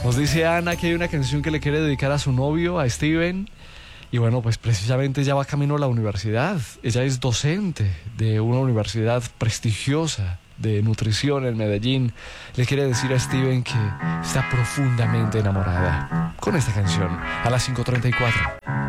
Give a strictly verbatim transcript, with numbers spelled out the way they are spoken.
Nos dice Ana que hay una canción que le quiere dedicar a su novio, a Steven. Y bueno, pues precisamente ella va camino a la universidad. Ella es docente de una universidad prestigiosa de nutrición en Medellín. Le quiere decir a Steven que está profundamente enamorada con esta canción a las cinco treinta y cuatro.